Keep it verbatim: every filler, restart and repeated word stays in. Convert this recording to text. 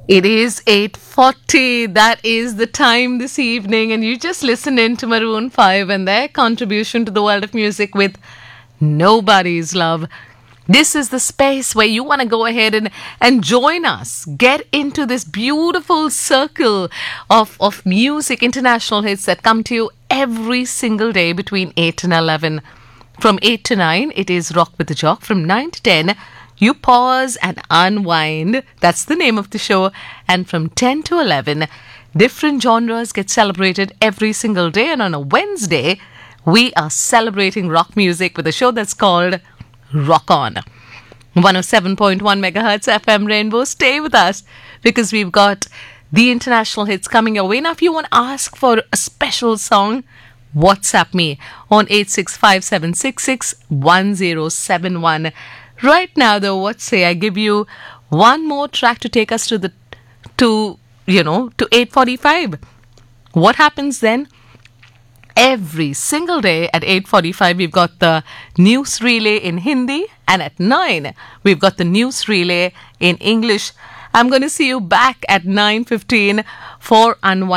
It is eight forty. That is the time this evening, and you just listen in to Maroon five and their contribution to the world of music with Nobody's Love. This is the space where you want to go ahead and, and join us. Get into this beautiful circle of, of music, international hits that come to you every single day between eight and eleven. From eight to nine, it is Rock with the Jock. From nine to ten, you pause and unwind. That's the name of the show. And from ten to eleven, different genres get celebrated every single day. And on a Wednesday, we are celebrating rock music with a show that's called Rock On. one oh seven point one megahertz F M Rainbow. Stay with us because we've got the international hits coming your way. Now, if you want to ask for a special song, WhatsApp me on eight six five seven six six one oh seven one. Right now, though, what say I give you one more track to take us to the, to, you know, to eight forty-five. What happens then? Every single day at eight forty-five, we've got the news relay in Hindi, and at nine, we've got the news relay in English. I'm going to see you back at nine fifteen for Unwind.